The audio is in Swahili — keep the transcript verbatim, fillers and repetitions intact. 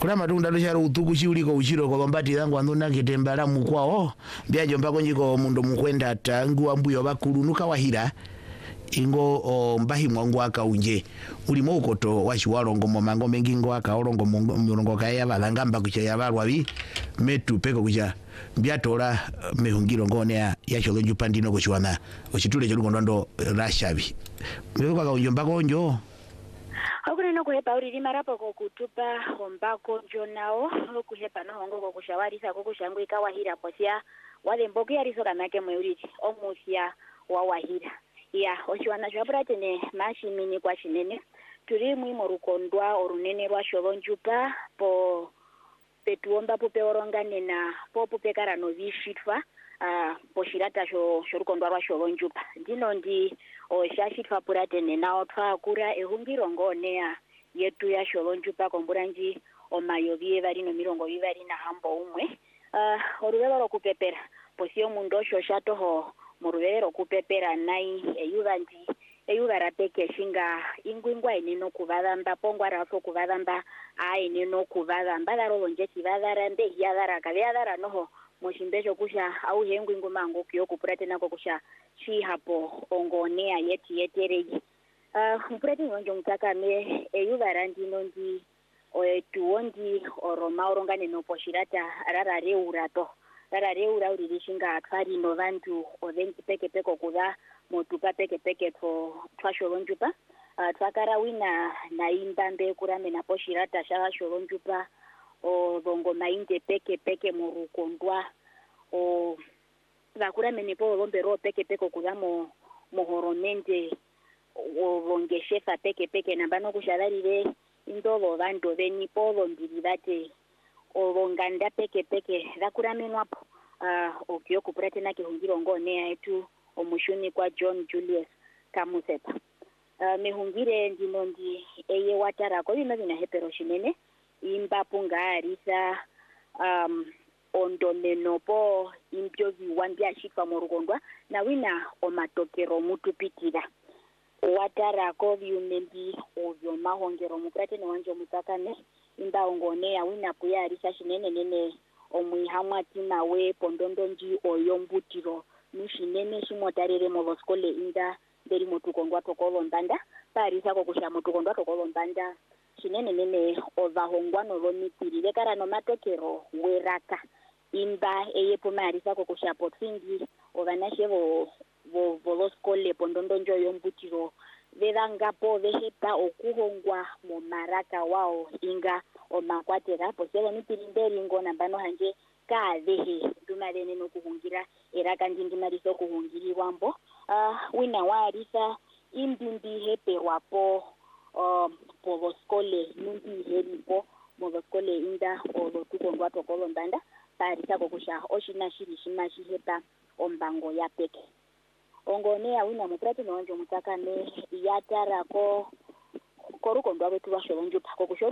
Kula matunda locharo utuku chiuliko uchiro kolombati zangu andona kitembala mukwao byajo mpako njiko mundo mukwenda tangu ambuyo bakulu nukawahira ingo o mbahi mwangu akaunje ulimo ukoto wachiwalongo momango mengi ngo akaolongo mulongo kaya balangamba kucha yabalwabi metu peko kucha byatola mehungiro ngone ya yacholo njupandino kuchwana ochitule cyo ndo rashabi mbeko akaunjo mpako njo Hakuna no kuhepa uri marapo ko kutupa hombako jonao kuhepa no hongo ko kushawarisa ko kushangu ikawahira posia wale mboki ariso kanake mweuriti omusia wa wahira ya oshiwana jabra tene mashi mini kwa shinene turi mwimo rukondwa orunene rwa sholonjupa po petuomba pupe orongane na po pupe karano vishitwa uh, po shirata sho shorukondwa rwa sholonjupa ndino ndi o shashitwa puratene na otwa kura ehungiro ngonea yetu ya sholonjupa komburanji o mayovi evari no mirongo vivari na hambo umwe uh, oruvero rokupepera posio mundosho shatoho muruvero kupepera nai eyuvanji eyuvara peke shinga ingwingwa ineno kuvadamba pongwa raso kuvadamba a ineno kuvadamba daro lonje kivadara nde yadara kavyadara noho moshimbejo kusha au hengwingu mango kyo kupurate nako kusha shi hapo ongonea yeti yetereji uh mpurate njonjo mtaka me eyuvara ndino ndi oetuondi oroma orongane no poshirata rara reurato rara reura uririshinga atfari no vantu ovenki peke peko kuda motupa peke peke to twasholonjupa uh, twakara wina na imbambe kurame na poshirata shala sholonjupa o dongo mainde peke peke morukondwa o vakurame nepo lombero peke peko kuda mo mohoromente o vongeshefa peke peke nambano kushalarire indolo vantu veni polo mbirivate olonganda peke peke vakuramenwapo uh, okyo kupurate nake hungiro ngone yetu omushuni kwa John Julius Kamusepa uh, mehungire ndino ndi eye watara ko bino bina hepero shinene imba punga arisa um ondomenopo impyozi wambia shitwa morugondwa na wina omatokero mutupitira watara ko byumendi ovyo mahongero mukrate ne wanje mutakane imba ongone ya wina puya arisa shinene nene omwihamwati nawe pondondonji oyombutiro nishinene shimotarere movoskole inda beri motukongwa tokolo mbanda parisa ko kusha motukongwa tokolo mbanda shinene nene ovahongwa no lomitiri lekara no matokero weraka imba eyepo marisa ko kusha potfingi ovanashevo vo voskole pondondonjo yombutiro vevangapo vehepa okuhongwa mo maraka wao inga omakwatera poselo mitirimberi ngona mbano hanje ka vehe dumarene no kuhungira eraka ndindimariso kuhungiri wambo uh, wina warisa imbimbi hepe wapo uh, povoskole nimbi heripo movoskole inda olotukongwa tokolo mbanda parisa kokusha oshina shiri shimashi hepa ombango ya peke ongone awina muprate no wanjo mutakane yatara ko korukondwa wetu washolonjupa ko